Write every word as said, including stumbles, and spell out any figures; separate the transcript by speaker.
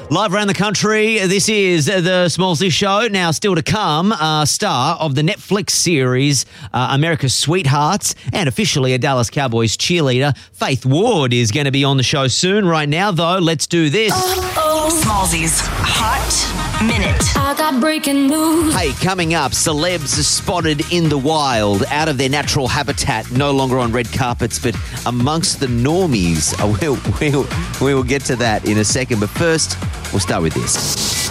Speaker 1: Live around the country, this is the Smallsy Show. Now, still to come, uh, star of the Netflix series uh, America's Sweethearts and officially a Dallas Cowboys cheerleader, Faith Ward, is going to be on the show soon. Right now, though, let's do this.
Speaker 2: Smallsy's Hot Minute.
Speaker 3: I got breaking news.
Speaker 1: Hey, coming up, celebs are spotted in the wild, out of their natural habitat, no longer on red carpets, but amongst the normies. Uh, We'll, we'll, we will get to that in a second, but first, we'll start with this.